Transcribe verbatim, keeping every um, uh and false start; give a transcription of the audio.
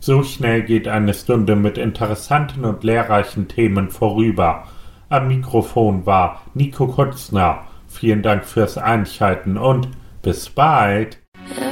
So schnell geht eine Stunde mit interessanten und lehrreichen Themen vorüber. Am Mikrofon war Nico Kutzner. Vielen Dank fürs Einschalten und bis bald.